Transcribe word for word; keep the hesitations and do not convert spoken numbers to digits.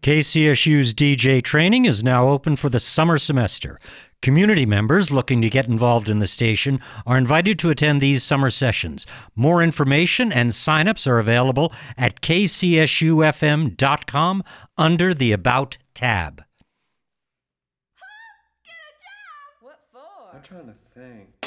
K C S U's D J training is now open for the summer semester. Community members looking to get involved in the station are invited to attend these summer sessions. More information and sign-ups are available at k c s u f m dot com under the About tab. Get a job! What for? I'm trying to think.